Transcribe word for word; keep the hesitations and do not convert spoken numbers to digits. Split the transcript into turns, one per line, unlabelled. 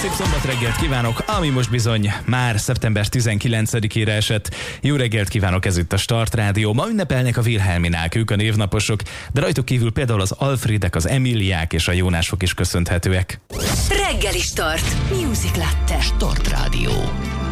szép szombat reggelt kívánok, ami most bizony már szeptember tizenkilencedikére esett. Jó reggelt kívánok, ez itt a Start Rádió. Ma ünnepelnek a Wilhelminák, ők a névnaposok, de rajtuk kívül például az Alfredek, az Emiliák és a Jónások is köszönhetőek.
Reggeli Start. Music Latte.
Start Rádió.